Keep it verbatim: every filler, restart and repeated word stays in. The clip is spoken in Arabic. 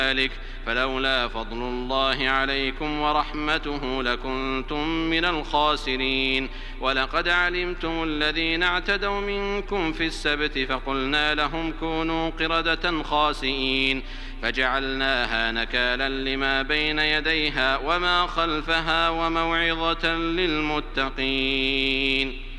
ذلك فلولا فضل الله عليكم ورحمته لكنتم من الخاسرين. ولقد علمتم الذين اعتدوا منكم في السبت فقلنا لهم كونوا قردة خاسئين فجعلناها نكالا لما بين يديها وما خلفها وموعظة للمتقين.